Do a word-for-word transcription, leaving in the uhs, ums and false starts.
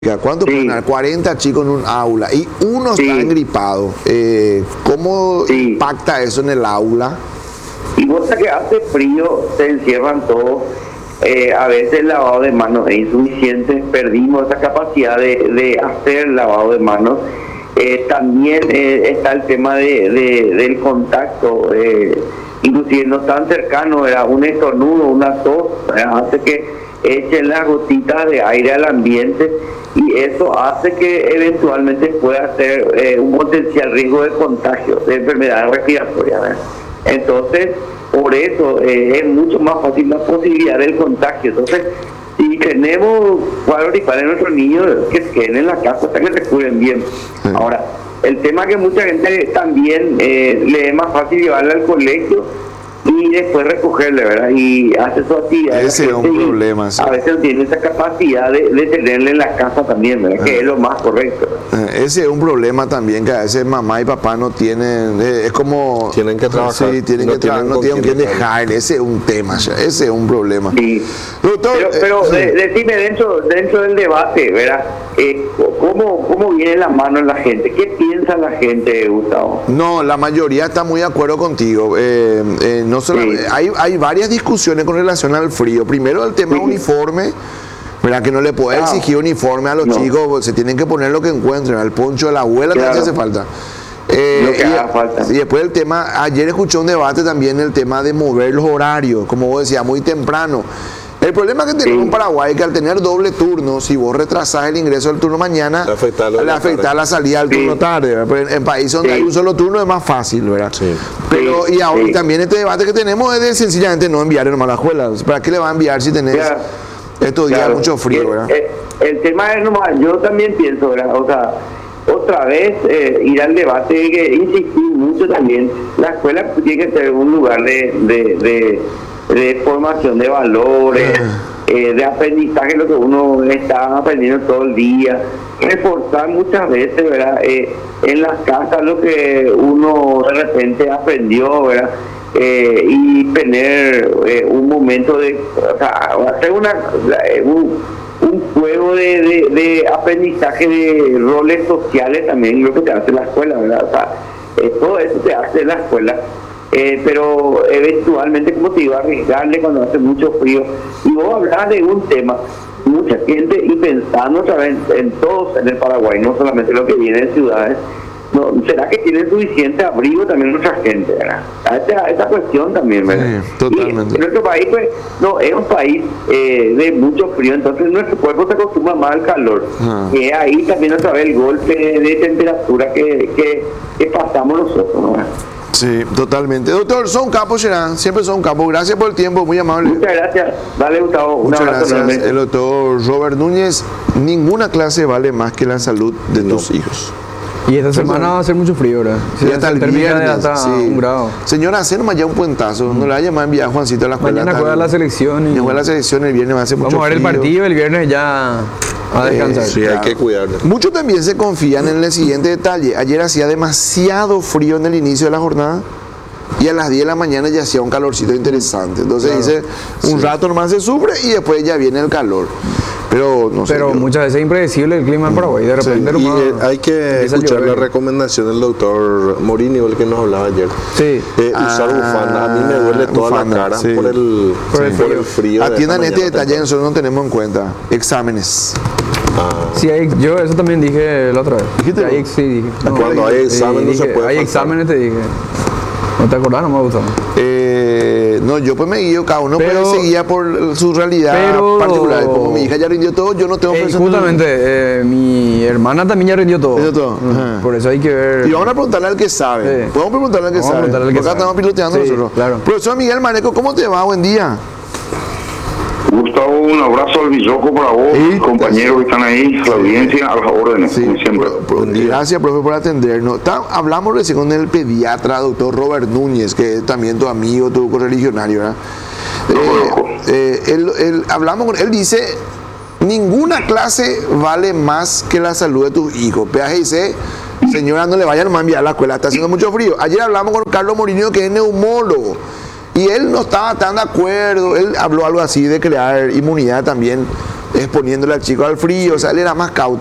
¿Cuánto Sí. pueden haber? cuarenta chicos en un aula y uno Sí. está engripado. Eh, ¿Cómo Sí. impacta eso en el aula? Y vos sabés que hace frío, se encierran todos. Eh, a veces el lavado de manos es insuficiente, perdimos esa capacidad de, de hacer lavado de manos. Eh, también eh, está el tema de, de- del contacto, eh, inclusive no tan cercano, era un estornudo, una tos, eh, hace que echen las gotitas de aire al ambiente y eso hace que eventualmente pueda ser eh, un potencial riesgo de contagio de enfermedades respiratorias, ¿verdad? Entonces, por eso eh, es mucho más fácil la posibilidad del contagio. Entonces, si tenemos cuadros gripales en nuestros niños, que se queden en la casa hasta que se curen bien. Sí. Ahora, el tema que mucha gente también eh, le es más fácil llevarla al colegio y después recogerle, ¿verdad? Y hace su actividad. Ese es un problema, sí. A veces no tiene esa capacidad de, de tenerle en la casa también, ¿verdad? Que es lo más correcto. Eh, Ese es un problema también, que a veces mamá y papá no tienen, eh, es como... Tienen que trabajar. Sí, tienen No que trabajar, tienen no con tienen quién que dejar. dejar. Ese es un tema, ya, ese es un problema. Sí. Doctor, Pero, eh, pero sí. de- decime dentro dentro del debate, ¿verdad? Eh, ¿cómo, ¿Cómo viene la mano en la gente? ¿Qué piensa la gente, Gustavo? No, la mayoría está muy de acuerdo contigo. Eh, eh, no solo, Sí. hay, hay varias discusiones con relación al frío. Primero el tema Sí. uniforme, ¿verdad? Que no le puede Ah. exigir uniforme a los No. chicos, pues, se tienen que poner lo que encuentren. Al poncho de la abuela Claro. también hace falta. Eh, Lo que y, haga falta. y después el tema, ayer escuché un debate también, el tema de mover los horarios, como vos decías, muy temprano. El problema que tenemos Sí. en Paraguay es que al tener doble turno, si vos retrasás el ingreso del turno mañana, Le afecta lo de le la afecta tarde. la salida del Sí. turno tarde. ¿verdad? Pero en, en países donde Sí. hay un solo turno es más fácil, ¿verdad? Sí. Pero, Sí, y ahora sí. también este debate que tenemos es de sencillamente no enviar nomás a la escuela. ¿Para qué le va a enviar si tenés Claro. estos días Claro. mucho frío, el, ¿verdad? el- el tema es nomás, yo también pienso, ¿verdad? O sea, otra vez eh, ir al debate, hay que insistir mucho también. La escuela tiene que ser un lugar de, de, de, de formación de valores, eh, de aprendizaje, lo que uno está aprendiendo todo el día. Reforzar muchas veces, ¿verdad? Eh, en las casas lo que uno de repente aprendió, ¿verdad? Eh, y tener eh, un momento de, o sea, hacer una, la- un, un juego de, de, de aprendizaje de roles sociales también, lo que te hace la escuela, ¿verdad? O sea, eh, todo eso te hace la escuela. Eh, pero eventualmente, como te iba a arriesgarle cuando hace mucho frío, y vos hablabas de un tema, mucha gente, y pensando otra vez en todos en el Paraguay, no solamente lo que viene de ciudades, no, ¿será que tienen suficiente abrigo también nuestra gente, verdad? Esa, esa cuestión también, ¿verdad? Sí, totalmente. Y nuestro país, pues, no, es un país eh, de mucho frío, entonces nuestro cuerpo se acostumbra más al calor. Ah. Y es ahí también otra vez el golpe de temperatura que, que, que pasamos nosotros, ¿no? Sí, totalmente. Doctor, son capos, Gerán, siempre son capos. Gracias por el tiempo, muy amable. Muchas gracias. Dale, Gustavo. Un Muchas abrazo gracias. enorme. El doctor Robert Núñez, ninguna clase vale más que la salud de tus hijos. Y esta semana va a hacer mucho frío, ¿verdad? Y hasta el termina de viernes, hasta sí. un grado. Señora, hacer nomás ya un puentazo. No le vaya más a enviar a Juancito a la escuela. Mañana hasta juega el- la selección y Mañana juega la selección, el viernes va a hacer mucho vamos a ver el frío. partido, el viernes ya a descansar. Sí, hay que cuidarlo. Muchos también se confían en el siguiente detalle. Ayer hacía demasiado frío en el inicio de la jornada y a las diez de la mañana ya hacía un calorcito interesante. Entonces dice, un rato nomás se sufre y después ya viene el calor. Pero no sé. Pero yo- muchas veces es impredecible el clima en Paraguay. De repente Y nomás eh, hay que empieza a escuchar la llover. recomendación del doctor Morini, el que nos hablaba ayer. Sí. Eh, usar Ah, bufanda. A mí me duele toda bufanda, la cara sí. por el, Por el por frío. el frío. de Atiendan esta este mañana detalle, nosotros no tenemos en cuenta. Exámenes. temprano. Ah, Sí, hay- yo eso también dije la otra vez. ¿Dijiste? Hay, sí, dije. Cuando hay examen no dije, se puede Hay faltar. exámenes, te dije. ¿No te acordás? No me gustó. Eh, no, yo pues me guío, cada uno Pero- pues se guía por su realidad pero- particular. Como mi hija ya rindió todo, yo no tengo Eh, presión. justamente, eh, mi hermana también ya rindió todo. Rindió todo, Mm, ajá. Por eso hay que ver. Y vamos a preguntarle al que sabe. Sí. Podemos preguntarle al que Vamos a sabe. preguntarle al que Porque acá sabe. estamos piloteando Sí, nosotros. claro. Profesor Miguel Maneco, ¿cómo te va? Buen día. Gustavo, un abrazo al Billoco para vos, Sí, compañeros que están ahí, la audiencia, a las órdenes, como siempre. pro- pro- gracias, profe, por atendernos. Ta- hablamos recién con el pediatra, doctor Robert Núñez, que es también tu amigo, tu correligionario, ¿verdad? Lo Eh, conozco. eh, él, él- hablamos con él, dice, ninguna clase vale más que la salud de tus hijos. P A G C, señora, no le vayan nomás a enviar a la escuela, está haciendo mucho frío. Ayer hablamos con Carlos Morinho, que es neumólogo. Y él no estaba tan de acuerdo, él habló algo así de crear inmunidad también exponiéndole al chico al frío, o sea, él era más cauto.